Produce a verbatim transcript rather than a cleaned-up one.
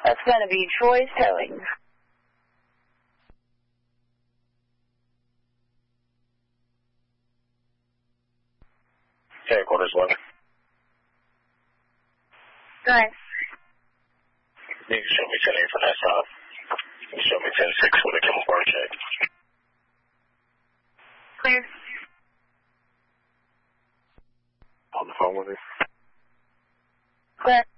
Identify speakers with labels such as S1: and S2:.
S1: That's going to be Troy's Towing.
S2: Headquarters eleven.
S1: Go ahead.
S2: You can show me ten eight for that stop. You can show me ten six with a chemical check.
S1: Clear.
S2: On the phone with me.
S1: Go ahead.